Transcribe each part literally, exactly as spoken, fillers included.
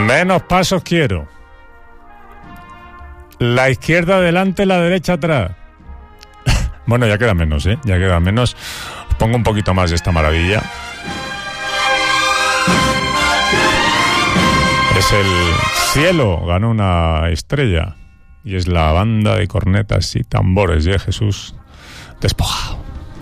Menos pasos quiero. La izquierda adelante, la derecha atrás. Bueno, ya queda menos, ¿eh? Ya queda menos. Os pongo un poquito más de esta maravilla. Es el cielo, ganó una estrella. Y es la banda de cornetas y tambores de Jesús Despojado.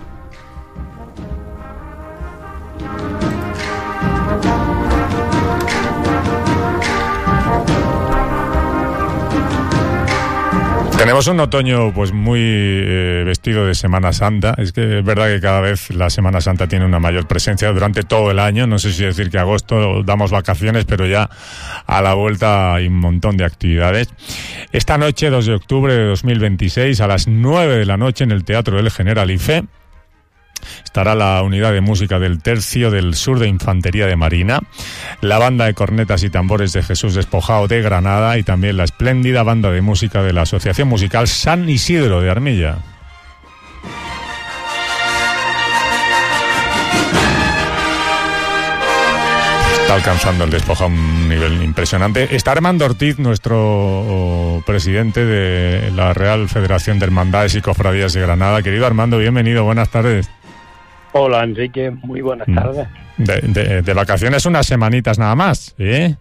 Tenemos un otoño pues muy eh, vestido de Semana Santa. Es que es verdad que cada vez la Semana Santa tiene una mayor presencia durante todo el año. No sé si decir que agosto damos vacaciones, pero ya a la vuelta hay un montón de actividades. Esta noche, dos de octubre de dos mil veintiséis, a las nueve de la noche en el Teatro del Generalife, estará la unidad de música del Tercio del Sur de Infantería de Marina, la banda de cornetas y tambores de Jesús Despojado de Granada y también la espléndida banda de música de la Asociación Musical San Isidro de Armilla. Está alcanzando el Despojado un nivel impresionante. Está Armando Ortiz, nuestro presidente de la Real Federación de Hermandades y Cofradías de Granada. Querido Armando, bienvenido, buenas tardes. Hola Enrique, muy buenas tardes. De, de, de vacaciones unas semanitas nada más, ¿eh?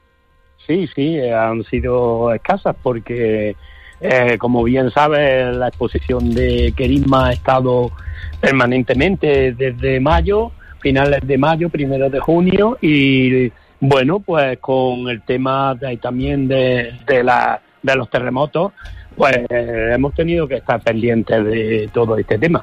Sí, sí, han sido escasas porque, eh, como bien sabes, la exposición de Querisma ha estado permanentemente desde mayo, finales de mayo, primero de junio, y bueno, pues con el tema de, también de, de, la, de los terremotos, pues eh, hemos tenido que estar pendientes de todo este tema.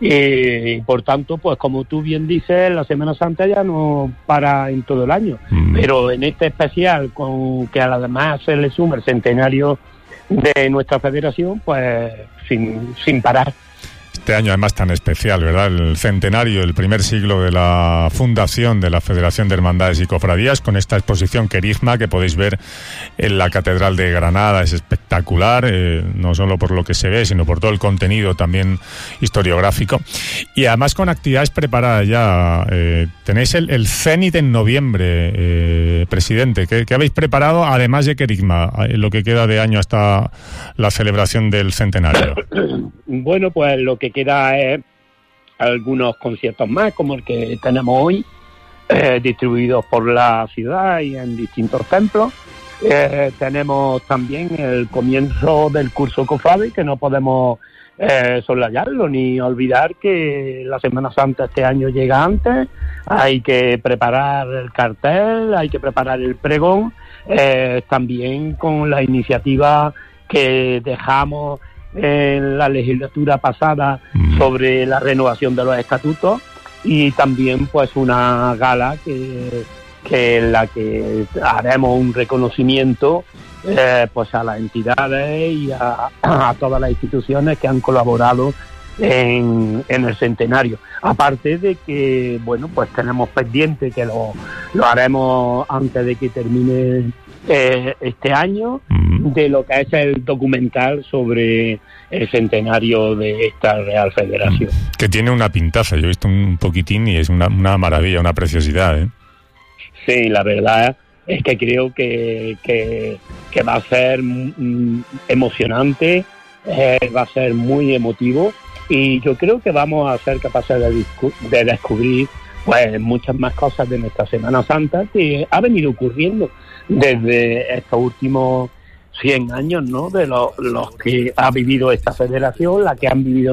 Y por tanto, pues como tú bien dices, la Semana Santa ya no para en todo el año. Mm. Pero en este especial, con que además se le suma el centenario de nuestra federación, pues sin, sin parar. Este año además tan especial, ¿verdad? El centenario, el primer siglo de la fundación de la Federación de Hermandades y Cofradías, con esta exposición Querisma que podéis ver en la Catedral de Granada. Es espectacular, eh, no solo por lo que se ve, sino por todo el contenido también historiográfico. Y además con actividades preparadas ya. Eh, tenéis el, el Cenit en noviembre, eh, presidente. ¿Qué, ¿Qué habéis preparado, además de Querisma, en lo que queda de año hasta la celebración del centenario? Bueno, pues lo que queda es algunos conciertos más, como el que tenemos hoy, eh, distribuidos por la ciudad y en distintos templos. Eh, tenemos también el comienzo del curso Cofrade, que no podemos eh, soslayarlo ni olvidar que la Semana Santa este año llega antes. Hay que preparar el cartel, hay que preparar el pregón, eh, también con la iniciativa que dejamos en la legislatura pasada sobre la renovación de los estatutos, y también pues una gala que, que en la que haremos un reconocimiento eh, pues a las entidades y a, a todas las instituciones que han colaborado en, en el centenario. Aparte de que bueno, pues tenemos pendiente que lo, lo haremos antes de que termine Eh, este año, mm. de lo que es el documental sobre el centenario de esta Real Federación. Mm. Que tiene una pintaza, yo he visto un poquitín y es una, una maravilla, una preciosidad, ¿eh? Sí, la verdad es que creo que, que, que va a ser mm, emocionante, eh, va a ser muy emotivo, y yo creo que vamos a ser capaces de, discu- de descubrir pues muchas más cosas de nuestra Semana Santa que ha venido ocurriendo desde estos últimos cien años, ¿no? De los, los que ha vivido esta federación, la que han vivido